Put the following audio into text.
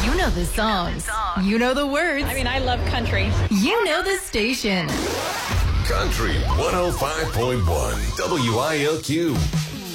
You know the songs. You know the words. I mean, I love country. You know the station. Country 105.1 WILQ.